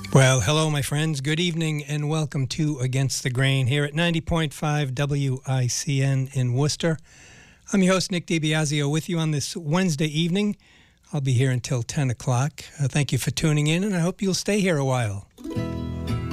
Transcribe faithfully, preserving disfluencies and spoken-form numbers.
Well, hello, my friends. Good evening and welcome to Against the Grain here at ninety point five W I C N in Worcester. I'm your host, Nick DiBiasio, with you on this Wednesday evening. I'll be here until ten o'clock. Uh, thank you for tuning in, and I hope you'll stay here a while.